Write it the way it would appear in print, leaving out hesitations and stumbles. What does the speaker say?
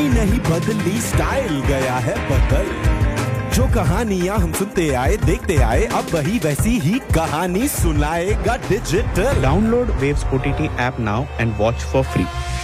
नहीं बदली स्टाइल गया है बदल। जो कहानियां हम सुनते आए देखते आए अब वही वैसी ही कहानी सुनाएगा digital. Download Waves OTT app now and watch for free.